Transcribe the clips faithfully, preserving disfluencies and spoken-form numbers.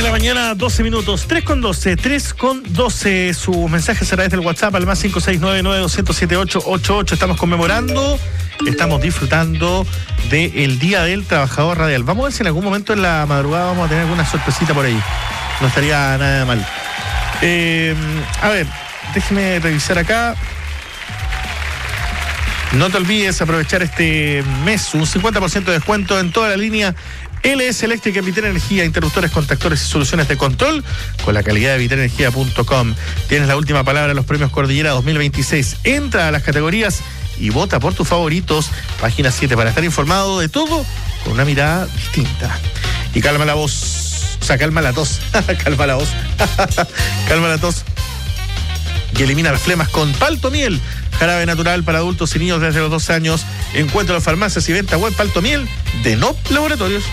de la mañana, doce minutos, tres con doce, tres con doce. Sus mensajes a través del WhatsApp al más cinco seis nueve nueve dos cero siete ocho ocho ocho. Estamos conmemorando, estamos disfrutando del Día del Trabajador Radial. Vamos a ver si en algún momento en la madrugada vamos a tener alguna sorpresita por ahí. No estaría nada mal. Eh, a ver, déjeme revisar acá. No te olvides aprovechar este mes, un cincuenta por ciento de descuento en toda la línea L S Eléctrica, Vital Energía, interruptores, contactores y soluciones de control con la calidad de vital energía punto com. Tienes la última palabra en los premios Cordillera dos mil veintiséis. Entra a las categorías y vota por tus favoritos. Página siete para estar informado de todo con una mirada distinta. Y calma la voz, o sea, calma la tos. calma la voz. calma la tos. Y elimina las flemas con Paltomiel. Jarabe natural para adultos y niños desde los doce años. Encuentra en farmacias y venta web Paltomiel de N O P Laboratorios.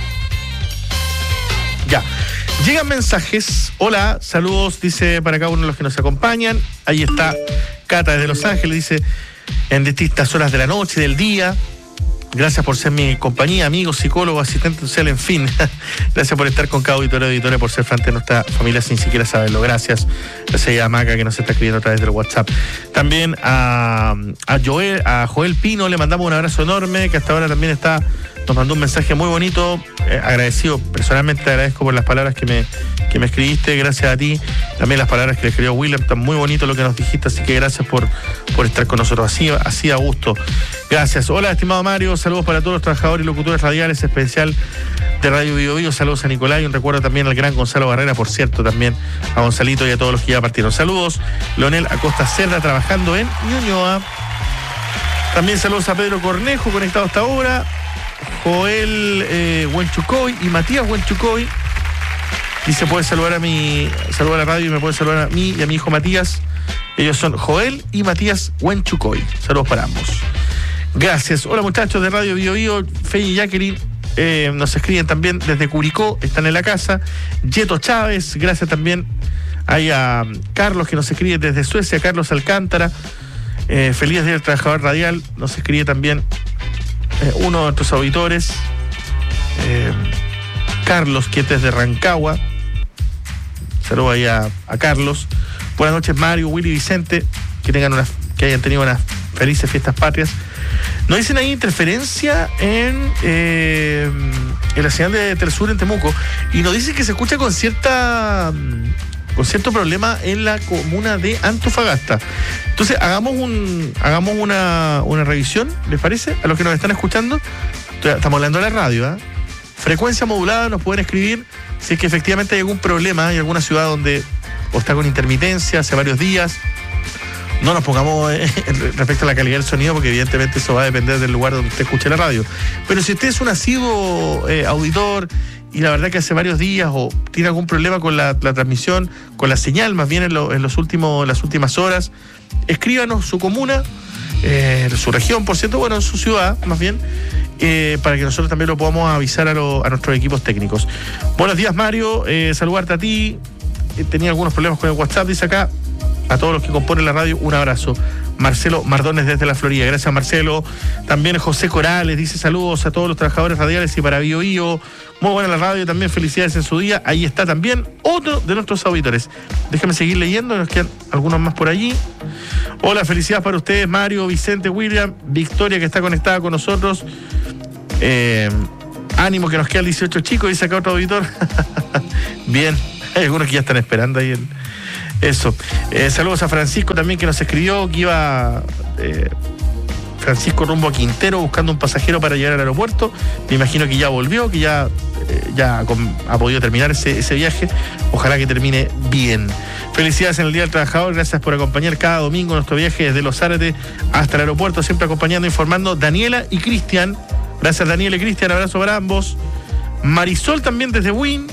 Ya. Llegan mensajes. Hola, saludos, dice para cada uno de los que nos acompañan. Ahí está Cata desde Los Ángeles, dice, en distintas horas de la noche y del día. Gracias por ser mi compañía, amigo, psicólogo, asistente social, en fin. Gracias por estar con cada auditorio y auditoria, por ser frente de nuestra familia sin siquiera saberlo. Gracias. Gracias a Maca, que nos está escribiendo a través del WhatsApp. También a, a, Joel, a Joel Pino le mandamos un abrazo enorme, que hasta ahora también está, nos mandó un mensaje muy bonito. Eh, agradecido, personalmente te agradezco por las palabras que me, que me escribiste. Gracias a ti. También las palabras que le escribió William. Está muy bonito lo que nos dijiste, así que gracias por, por estar con nosotros. Así, así a gusto. Gracias. Hola, estimado Mario. Saludos para todos los trabajadores y locutores radiales, especial de Radio Bio Bio. Saludos a Nicolás y un recuerdo también al gran Gonzalo Barrera, por cierto, también a Gonzalito y a todos los que ya partieron. Saludos. Leonel Acosta Cerda, trabajando en Ñuñoa. También saludos a Pedro Cornejo, conectado hasta ahora. Joel eh, Huenchucoy y Matías Huenchucoy. Y se puede saludar a mi, saludar a la radio y me puede saludar a mí y a mi hijo Matías. Ellos son Joel y Matías Huenchucoy. Saludos para ambos. Gracias. Hola, muchachos de Radio Bio Bio. Fe y Jacqueline eh, nos escriben también desde Curicó, están en la casa. Yeto Chávez, gracias también. Hay a Carlos que nos escribe desde Suecia, Carlos Alcántara. Eh, feliz Día del Trabajador Radial, nos escribe también eh, uno de nuestros auditores, eh, Carlos, que es desde Rancagua. Saludos ahí a, a Carlos. Buenas noches, Mario, Willy, Vicente. Que tengan una, que hayan tenido unas felices fiestas patrias. Nos dicen ahí interferencia en, eh, en la señal de Telesur en Temuco. Y nos dicen que se escucha con cierta con cierto problema en la comuna de Antofagasta. Entonces, hagamos un hagamos una, una revisión, ¿les parece? A los que nos están escuchando. Estamos hablando de la radio, ¿eh? Frecuencia modulada, nos pueden escribir si es que efectivamente hay algún problema, hay alguna ciudad donde o está con intermitencia hace varios días. No nos pongamos eh, respecto a la calidad del sonido, porque evidentemente eso va a depender del lugar donde usted escuche la radio. Pero si usted es un asiduo eh, auditor y la verdad que hace varios días o tiene algún problema con la, la transmisión, con la señal, más bien en, lo, en los últimos, las últimas horas, escríbanos su comuna, eh, su región, por cierto, bueno, en su ciudad, más bien, eh, para que nosotros también lo podamos avisar a, lo, a nuestros equipos técnicos. Buenos días, Mario, eh, saludarte a ti. Eh, tenía algunos problemas con el WhatsApp, dice acá. A todos los que componen la radio, un abrazo. Marcelo Mardones desde la Florida. Gracias, Marcelo. También José Corales dice saludos a todos los trabajadores radiales y para Bio Bio. Muy buena la radio, también felicidades en su día. Ahí está también otro de nuestros auditores. Déjame seguir leyendo, nos quedan algunos más por allí. Hola, felicidades para ustedes, Mario, Vicente, William, Victoria, que está conectada con nosotros. Eh, ánimo, que nos quedan dieciocho chicos, dice acá otro auditor. Bien, hay algunos que ya están esperando ahí el... Eso. Eh, saludos a Francisco también, que nos escribió que iba eh, Francisco rumbo a Quintero buscando un pasajero para llegar al aeropuerto. Me imagino que ya volvió, que ya, eh, ya con, ha podido terminar ese, ese viaje. Ojalá que termine bien. Felicidades en el Día del Trabajador. Gracias por acompañar cada domingo nuestro viaje desde Los Zárate hasta el aeropuerto, siempre acompañando, informando Daniela y Cristian. Gracias, Daniela y Cristian. Abrazo para ambos. Marisol también desde Win.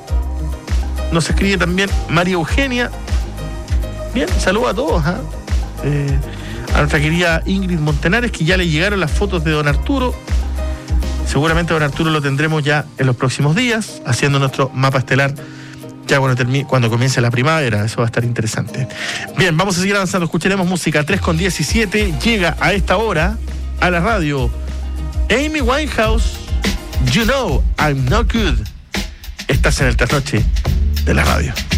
Nos escribe también María Eugenia. Bien, saludos a todos. ¿eh? Eh, a nuestra querida Ingrid Montenares, que ya le llegaron las fotos de don Arturo. Seguramente don Arturo lo tendremos ya en los próximos días, haciendo nuestro mapa estelar ya cuando, termine, cuando comience la primavera. Eso va a estar interesante. Bien, vamos a seguir avanzando. Escucharemos música. Tres con diecisiete. Llega a esta hora a la radio Amy Winehouse. You know I'm not good. Estás en el trasnoche de la radio.